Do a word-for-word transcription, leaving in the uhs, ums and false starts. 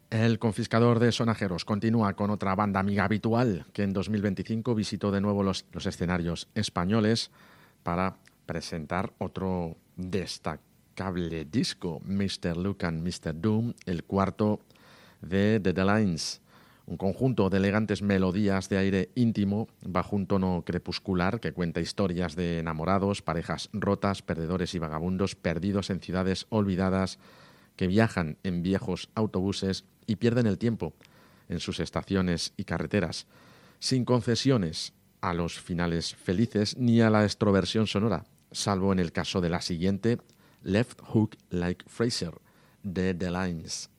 El confiscador de sonajeros continúa con otra banda amiga habitual que en dos mil veinticinco visitó de nuevo los, los escenarios españoles para presentar otro destacable disco, mister Luke and mister Doom, el cuarto de The Lines, un conjunto de elegantes melodías de aire íntimo bajo un tono crepuscular que cuenta historias de enamorados, parejas rotas, perdedores y vagabundos perdidos en ciudades olvidadas que viajan en viejos autobuses y pierden el tiempo en sus estaciones y carreteras, sin concesiones a los finales felices ni a la extroversión sonora, salvo en el caso de la siguiente, Left Hook Like Fraser, de The Lines.